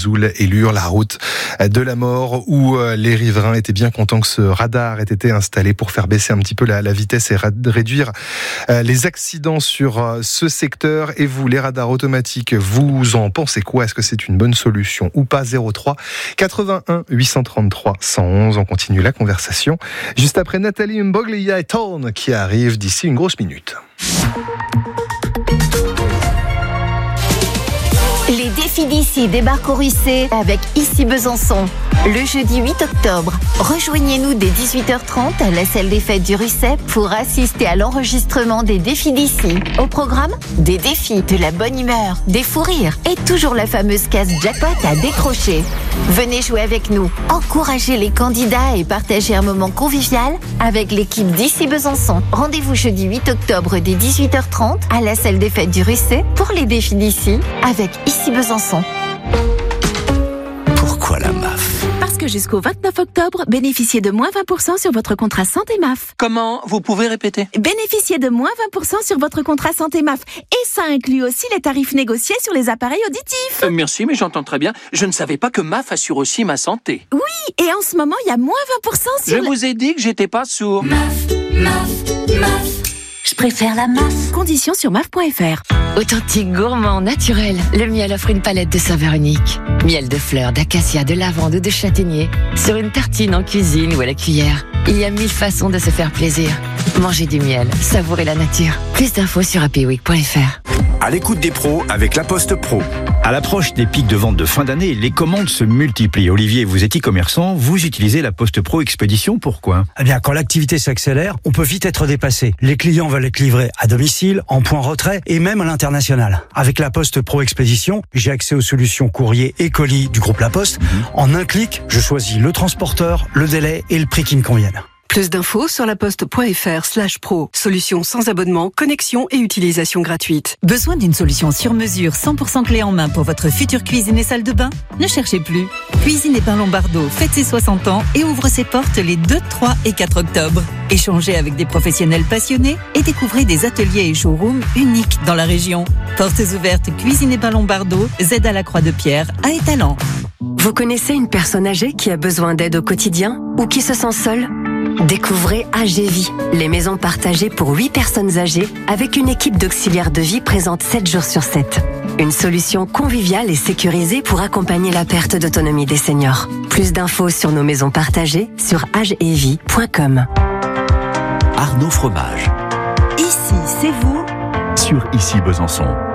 Vesoul et Lure, la route de la mort, où les riverains étaient bien contents que ce radar ait été installé pour faire baisser un petit peu la vitesse et réduire les accidents sur ce secteur. Et vous, les radars automatiques, vous en pensez quoi? Est-ce que c'est une bonne solution ou pas? 03 81 833 111. On continue la conversation juste après Nathalie Mboglia et Torn qui arrive d'ici une grosse minute. Les défis d'ici débarquent au Ruisset avec Ici Besançon. Le jeudi 8 octobre, rejoignez-nous dès 18h30 à la salle des fêtes du Ruisset pour assister à l'enregistrement des défis d'ici. Au programme, des défis, de la bonne humeur, des fous rires et toujours la fameuse case jackpot à décrocher. Venez jouer avec nous, encouragez les candidats et partagez un moment convivial avec l'équipe d'Ici Besançon. Rendez-vous jeudi 8 octobre dès 18h30 à la salle des fêtes du Ruisset pour les défis d'ici avec Ici Besançon. Pourquoi la MAF? Parce que jusqu'au 29 octobre, bénéficiez de moins 20% sur votre contrat santé MAF. Comment? Vous pouvez répéter? Bénéficiez de moins 20% sur votre contrat santé MAF. Et ça inclut aussi les tarifs négociés sur les appareils auditifs. Merci, mais j'entends très bien. Je ne savais pas que MAF assure aussi ma santé. Oui, et en ce moment, il y a moins 20% sur... Je vous ai dit que j'étais pas sourd. MAF. Je préfère la MAF. Conditions sur MAF.fr. Authentique, gourmand, naturel, le miel offre une palette de saveurs uniques. Miel de fleurs, d'acacia, de lavande ou de châtaignier. Sur une tartine, en cuisine ou à la cuillère. Il y a 1000 façons de se faire plaisir. Mangez du miel, savourez la nature. Plus d'infos sur happyweek.fr. À l'écoute des pros avec La Poste Pro. À l'approche des pics de vente de fin d'année, les commandes se multiplient. Olivier, vous êtes e-commerçant, vous utilisez La Poste Pro Expédition, pourquoi? Eh bien, quand l'activité s'accélère, on peut vite être dépassé. Les clients veulent être livrés à domicile, en point retrait et même à l'international. Avec La Poste Pro Expédition, j'ai accès aux solutions courrier et colis du groupe La Poste. En un clic, je choisis le transporteur, le délai et le prix qui me conviennent. Plus d'infos sur laposte.fr/pro. Solution sans abonnement, connexion et utilisation gratuite. Besoin d'une solution sur mesure 100% clé en main pour votre future cuisine et salle de bain? Ne cherchez plus. Cuisine et Bain Lombardo fête ses 60 ans et ouvre ses portes les 2, 3 et 4 octobre. Échangez avec des professionnels passionnés et découvrez des ateliers et showrooms uniques dans la région. Portes ouvertes Cuisine et Bain Lombardo, Z à la Croix-de-Pierre, à Étalans. Vous connaissez une personne âgée qui a besoin d'aide au quotidien ou qui se sent seule? Découvrez AGVie, les maisons partagées pour 8 personnes âgées avec une équipe d'auxiliaires de vie présente 7 jours sur 7. Une solution conviviale et sécurisée pour accompagner la perte d'autonomie des seniors. Plus d'infos sur nos maisons partagées sur agevie.com. Arnaud Fromage. Ici, c'est vous. Sur Ici Besançon.